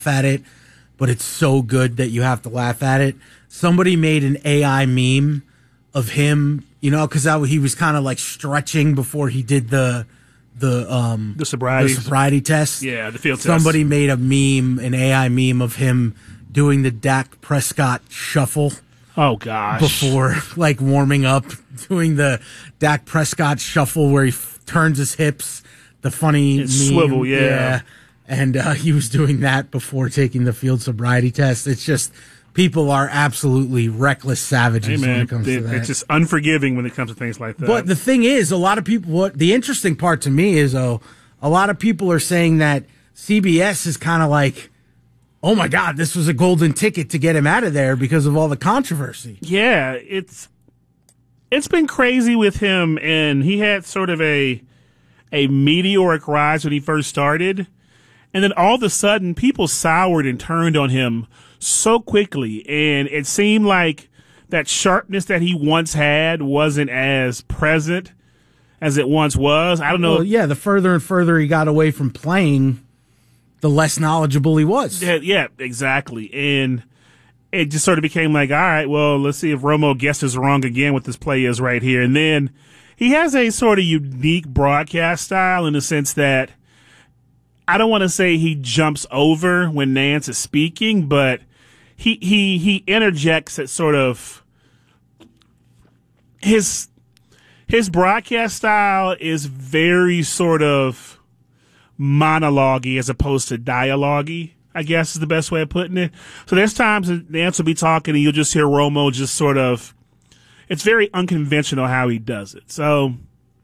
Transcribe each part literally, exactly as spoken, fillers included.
at it, but it's so good that you have to laugh at it. Somebody made an A I meme of him, you know, because he was kind of like stretching before he did the the um the sobriety the sobriety test. Yeah, the field test. Somebody made a meme, an A I meme of him doing the Dak Prescott shuffle. Oh gosh! Before like warming up, doing the Dak Prescott shuffle where he f- turns his hips, the funny meme. Swivel, yeah. yeah. And uh, he was doing that before taking the field sobriety test. It's just people are absolutely reckless savages hey, man, when it comes they, to that. It's just unforgiving when it comes to things like that. But the thing is, a lot of people. What the interesting part to me is, oh, a lot of people are saying that C B S is kind of like, oh my God, this was a golden ticket to get him out of there because of all the controversy. Yeah, it's it's been crazy with him, and he had sort of a a meteoric rise when he first started. And then all of a sudden, people soured and turned on him so quickly. And it seemed like that sharpness that he once had wasn't as present as it once was. I don't know. Well, yeah, the further and further he got away from playing, the less knowledgeable he was. Yeah, yeah, exactly. And it just sort of became like, all right, well, let's see if Romo guesses wrong again what this play is right here. And then he has a sort of unique broadcast style in the sense that I don't want to say he jumps over when Nance is speaking, but he he he interjects at sort of his his broadcast style is very sort of monologue-y as opposed to dialogue-y, I guess is the best way of putting it. So there's times Nance will be talking and you'll just hear Romo just sort of, it's very unconventional how he does it. So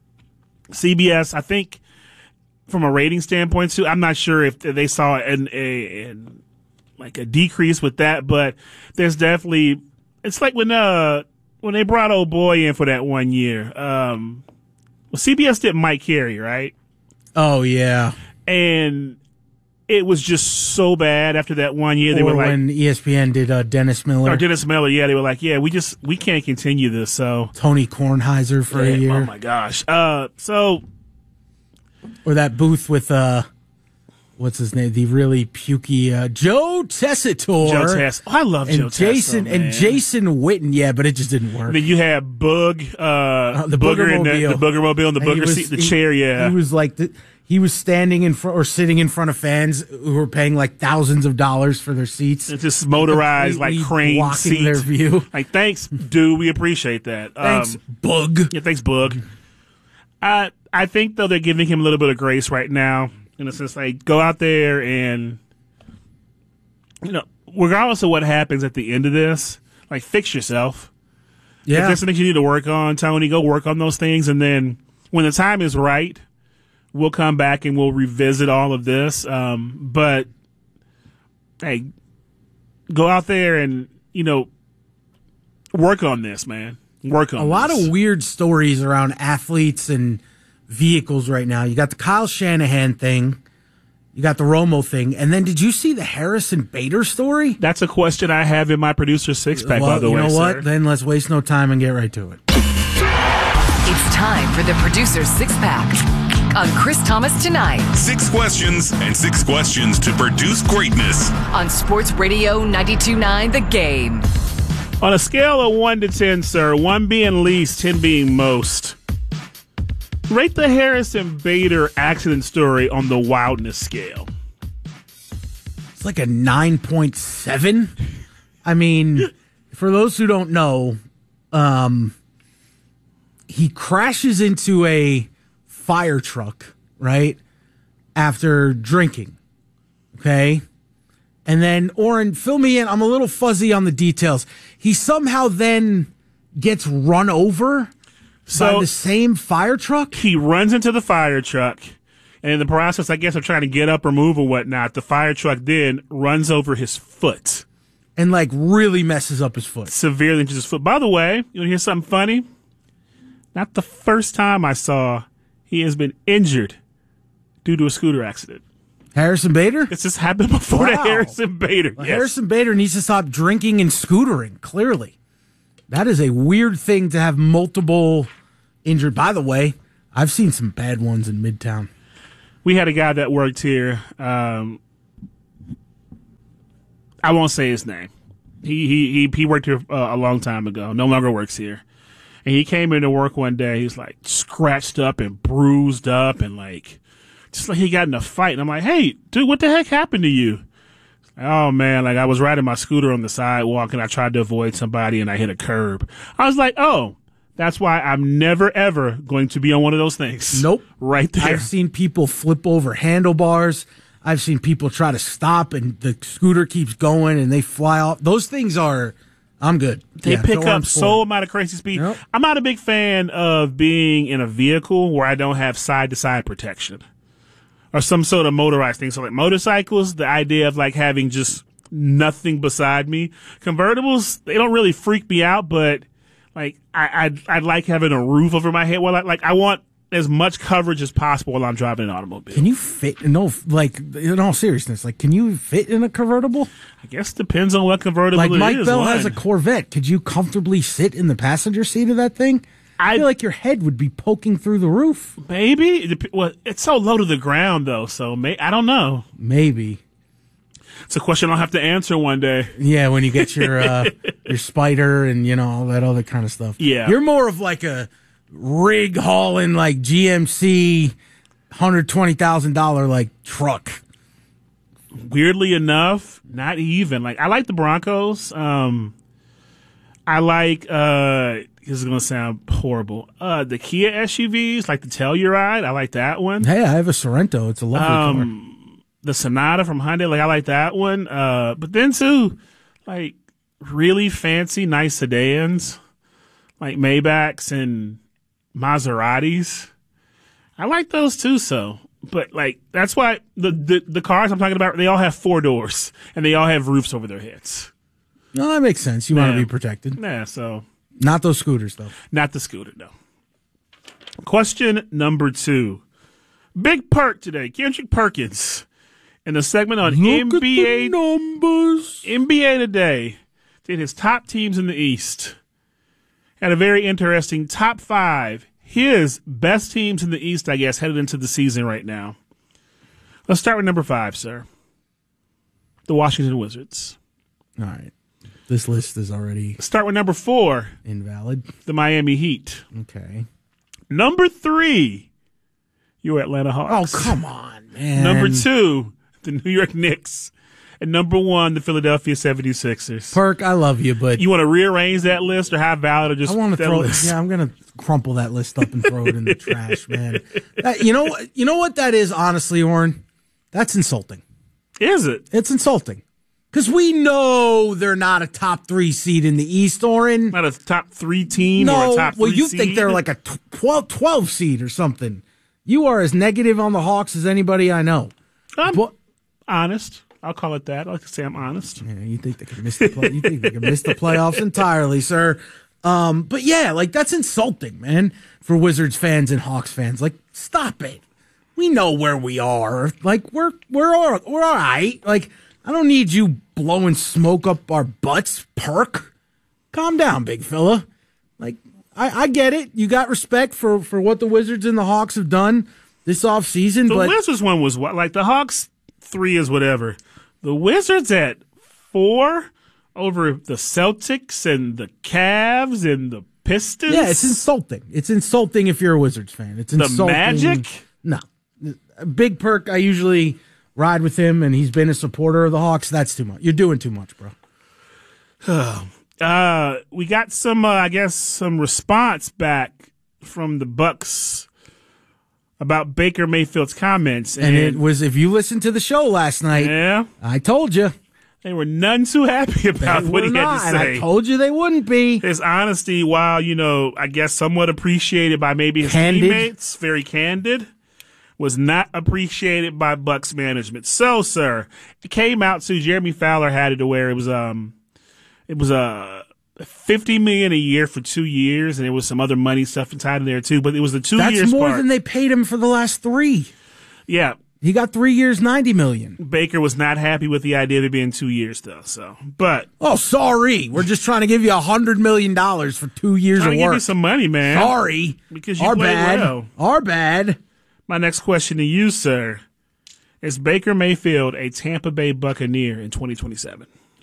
C B S, I think, from a rating standpoint too, I'm not sure if they saw an, a, an like a decrease with that, but there's definitely, it's like when uh when they brought old boy in for that one year. Um, well, C B S did Mike Carey, right? Oh yeah, and it was just so bad after that one year. They or were like, when E S P N did uh, Dennis Miller. Or Dennis Miller, yeah, they were like, yeah, we just we can't continue this. So Tony Kornheiser for yeah, a year. Oh my gosh. Uh, so. Or that booth with, uh, what's his name? The really pukey uh, Joe Tessitore. Joe Tess. Oh, I love and Joe Jason Tessitore, and Jason Witten. Yeah, but it just didn't work. And then you had Boog, uh, uh, the Booger in the, the Boogermobile and the and Booger was, seat, the he, chair. Yeah, he was like the, he was standing in front or sitting in front of fans who were paying like thousands of dollars for their seats. It's just motorized like crane blocking seat. their view. Like, thanks, dude. We appreciate that. Thanks, um, Boog. Yeah, thanks, Boog. I I think though they're giving him a little bit of grace right now, in a sense, like go out there and, you know, regardless of what happens at the end of this, like fix yourself. Yeah. If there's something you need to work on, Tony, go work on those things, and then when the time is right, we'll come back and we'll revisit all of this. Um, but hey, go out there and, you know, work on this, man. Work on a lot this. of weird stories around athletes and vehicles right now. You got the Kyle Shanahan thing, you got the Romo thing, and then did you see the Harrison Bader story? That's a question I have in my producer's six pack. Well, by the you way, know sir. what? Then let's waste no time and get right to it. It's time for the producer's six pack on Chris Thomas Tonight. Six questions and six questions to produce greatness On Sports Radio ninety-two point nine The Game. On a scale of one to ten, sir, one being least, ten being most, rate the Harrison Bader accident story on the wildness scale. It's like a nine point seven. I mean, for those who don't know, um, he crashes into a fire truck, right, after drinking, okay? And then, Oren, fill me in. I'm a little fuzzy on the details. He somehow then gets run over so by the same fire truck? He runs into the fire truck, and in the process, I guess, of trying to get up or move or whatnot, the fire truck then runs over his foot. And, like, really messes up his foot. Severely injures his foot. By the way, you want to hear something funny? Not the first time I saw he has been injured due to a scooter accident. Harrison Bader? This has happened before Wow. to Harrison Bader. Well, yes. Harrison Bader needs to stop drinking and scootering, clearly. That is a weird thing to have multiple injured. By the way, I've seen some bad ones in Midtown. We had a guy that worked here. Um, I won't say his name. He he he, he worked here uh, a long time ago. No longer works here. And he came into work one day. He's like scratched up and bruised up and like just like he got in a fight. And I'm like, hey, dude, what the heck happened to you? Oh man, like I was riding my scooter on the sidewalk and I tried to avoid somebody and I hit a curb. I was like, oh, that's why I'm never ever going to be on one of those things. Nope. Right there. I've seen people flip over handlebars. I've seen people try to stop and the scooter keeps going and they fly off. Those things are, I'm good. They yeah, pick up so amount of crazy speed. Yep. I'm not a big fan of being in a vehicle where I don't have side to side protection or some sort of motorized thing. So like motorcycles, the idea of like having just nothing beside me. Convertibles, they don't really freak me out, but like I, I'd, I'd like having a roof over my head. Well, I, like I want as much coverage as possible while I'm driving an automobile. Can you fit? No, like in all seriousness, like can you fit in a convertible? I guess depends on what convertible Like it Mike is. Bell One. has a Corvette. Could you comfortably sit in the passenger seat of that thing? I feel like your head would be poking through the roof. Maybe. It dep- Well, it's so low to the ground though, so may- I don't know. Maybe. It's a question I'll have to answer one day. Yeah, when you get your uh, your Spider and you know all that other kind of stuff. Yeah, you're more of like a rig hauling like G M C, hundred twenty thousand dollar like truck. Weirdly enough, not even. Like I like the Broncos. Um, I like. Uh, this is gonna sound horrible. Uh, the Kia S U Vs, like the Telluride. I like that one. Hey, I have a Sorrento. It's a lovely um, car. The Sonata from Hyundai, like I like that one. Uh, but then too, like really fancy, nice sedans, like Maybachs and Maseratis. I like those too. So, but like that's why the, the the cars I'm talking about, they all have four doors and they all have roofs over their heads. No, that makes sense. You Yeah. want to be protected. Yeah. So Not those scooters though. not the scooter, no. Question number two. Big perk today. Kendrick Perkins. In a segment on N B A Look at the numbers. N B A Today did his top teams in the East. Had a very interesting top five. His best teams in the East, I guess, headed into the season right now. Let's start with number five, sir. The Washington Wizards. All right. This list is already Let's start with number four. invalid. The Miami Heat. Okay. Number three. Your Atlanta Oh, Hawks. come on, man. Number two. The New York Knicks. And number one, the Philadelphia seventy-sixers. Perk, I love you, but You want to rearrange that list or have valid or just I want to that throw list? it. Yeah, I'm gonna crumple that list up and throw it in the trash, man. That, you know, what- you know what that is, honestly, Orrin? That's insulting. Is it? It's insulting because we know they're not a top three seed in the East, Orrin. Not a top three team or No, a top well, three you seed? think they're like a twelve, twelve seed or something. You are as negative on the Hawks as anybody I know. I'm But- honest. I'll call it that. I like to say I'm honest. Yeah, you think they could miss the play, you think they could miss the playoffs entirely, sir? Um, but yeah, like that's insulting, man, for Wizards fans and Hawks fans. Like, stop it. We know where we are. Like, we're we're all we're all right. Like, I don't need you blowing smoke up our butts, Perk. Calm down, big fella. Like, I, I get it. You got respect for for what the Wizards and the Hawks have done this offseason, The but Wizards one was what? Like the Hawks three is whatever. The Wizards at four over the Celtics and the Cavs and the Pistons. yeah, it's insulting. It's insulting if you're a Wizards fan. It's The insulting. Magic? No. Big Perk, I usually ride with him, and he's been a supporter of the Hawks. That's too much. You're doing too much, bro. Uh, we got some, uh, I guess, some response back from the Bucks about Baker Mayfield's comments, And it was, if you listened to the show last night, yeah, I told you. they were none too happy about They what were he had not, to and say. I told you they wouldn't be. His honesty, while, you know, I guess somewhat appreciated by maybe his Candid. teammates, very candid, was not appreciated by Bucks management. So, sir, it came out to Jeremy Fowler had it to where it was um it was a uh, fifty million dollars a year for two years, and there was some other money stuff inside in there too. But it was the two That's years more part. than they paid him for the last three. Yeah, He got three years, ninety million. Baker was not happy with the idea of it being two years though. So, but Oh, sorry. We're just trying to give you a hundred million dollars for two years trying of to give you work. some money, man. Sorry. Because you Our played bad. well. Our bad. My next question to you, sir, is Baker Mayfield a Tampa Bay Buccaneer in twenty twenty-seven?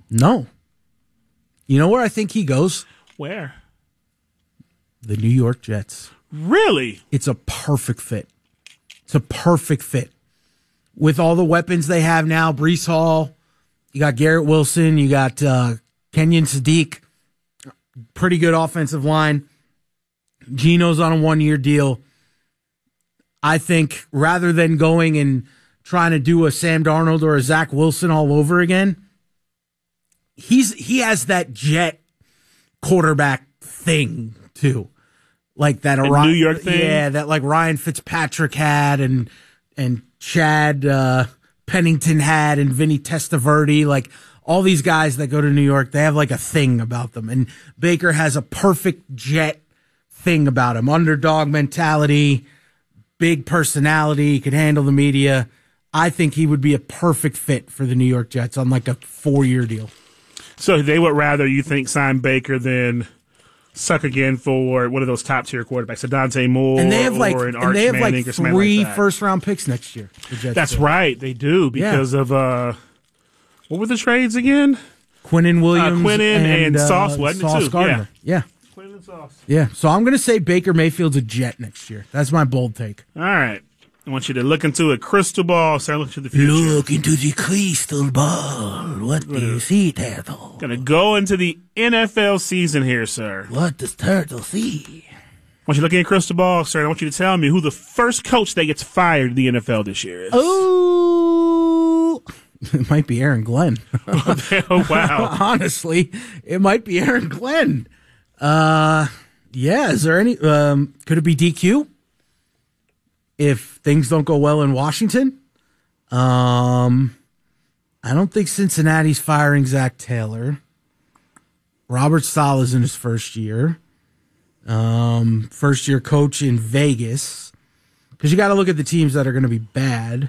No. You know where I think he goes? Where? The New York Jets. Really? It's a perfect fit. It's a perfect fit. With all the weapons they have now, Breece Hall, you got Garrett Wilson, you got uh, Kenyon Sadiq, pretty good offensive line. Geno's on a one-year deal. I think rather than going and trying to do a Sam Darnold or a Zach Wilson all over again, he's he has that Jet quarterback thing too, like that Orion, New York thing. Yeah, that like Ryan Fitzpatrick had, and and Chad uh, Pennington had, and Vinny Testaverde. Like all these guys that go to New York, they have like a thing about them, and Baker has a perfect Jet thing about him: underdog mentality, big personality, could handle the media. I think he would be a perfect fit for the New York Jets on like a four-year deal. So they would rather, you think, sign Baker than suck again for one of those top-tier quarterbacks, a Dante Moore And they have like, or an and Arch they have Manning like or something three like that. first-round picks next year. the Jets That's do. right, they do, because Yeah. of, uh, what were the trades again? Quinnen Williams Uh, Quinnen and, and uh, Sauce, wasn't it, Sauce too? Gardner. Yeah. Quinnen and Sauce. yeah, So I'm going to say Baker Mayfield's a Jet next year. That's my bold take. All right. I want you to look into a crystal ball, start looking to the future. Look into the crystal ball. What do you see, Turtle? Going to go into the N F L season here, sir. What does Turtle see? I want you to look in your crystal ball, sir, and I want you to tell me who the first coach that gets fired in the N F L this year is. Oh, it might be Aaron Glenn. Oh, wow. Honestly, it might be Aaron Glenn. Uh, yeah. Is there any? Um, could it be D Q? If things don't go well in Washington, um, I don't think Cincinnati's firing Zach Taylor. Robert Saleh is in his first year. Um, first year coach in Vegas. Because you got to look at the teams that are going to be bad.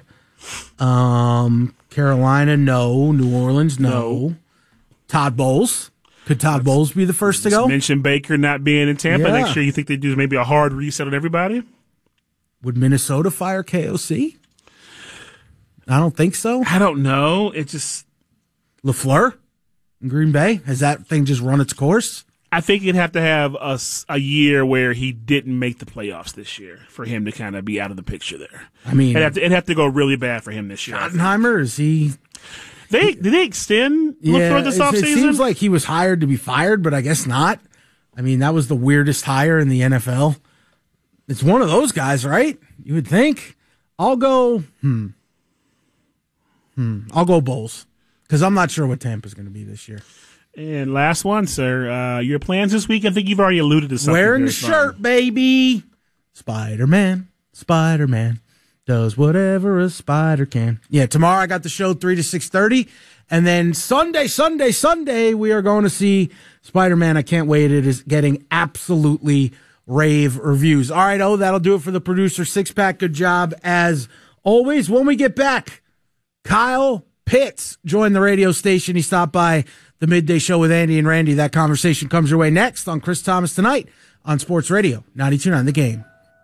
Um, Carolina, no. New Orleans, no. No. Todd Bowles. Could Todd Bowles be the first to go? Mention Baker not being in Tampa Yeah. next year. You think they do maybe a hard reset on everybody? Would Minnesota fire K O C? I don't think so. I don't know. It just, LaFleur in Green Bay? Has that thing just run its course? I think you'd have to have a, s- a year where he didn't make the playoffs this year for him to kind of be out of the picture there. I mean, It'd have to, it'd have to go really bad for him this year. I think. Schottenheimer, is he? They did they extend Yeah, LaFleur this it's- it offseason? seems like he was hired to be fired, but I guess not. I mean, that was the weirdest hire in the N F L. It's one of those guys, right? You would think. I'll go, hmm. Hmm. I'll go Bowles. Because I'm not sure what Tampa's going to be this year. And last one, sir. Uh, your plans this week? I think you've already alluded to something. Wearing very the shirt, fun. baby. Spider-Man, Spider-Man does whatever a spider can. Yeah, tomorrow I got the show three to six thirty. And then Sunday, Sunday, Sunday, we are going to see Spider-Man. I can't wait. It is getting absolutely rave reviews. All right, oh, that'll do it for the producer six-pack. Good job as always. When we get back, Kyle Pitts joined the radio station. He stopped by the midday show with Andy and Randy. That conversation comes your way next on Chris Thomas Tonight on Sports Radio ninety-two point nine The Game.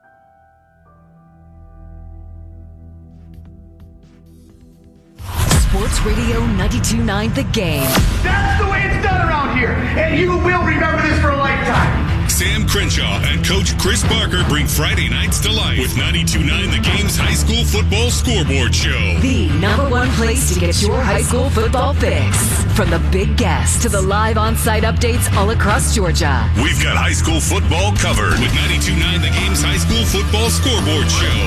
Sports Radio ninety-two point nine The Game. That's the way it's done around here, and you will remember this for a lifetime. Sam Crenshaw and Coach Chris Barker bring Friday nights to life with ninety-two point nine The Game's high school football scoreboard show. The number one place to get your high school football fix. From the big guests to the live on-site updates all across Georgia. We've got high school football covered with ninety-two point nine The Game's high school football scoreboard show.